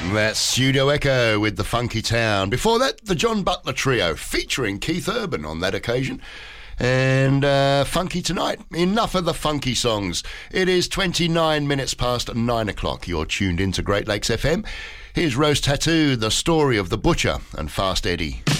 That's Pseudo Echo with The Funky Town. Before that, the John Butler Trio, featuring Keith Urban on that occasion. And Funky Tonight. Enough of the funky songs. It is 29 minutes past 9 o'clock. You're tuned into Great Lakes FM. Here's Rose Tattoo, the story of the butcher and Fast Eddie.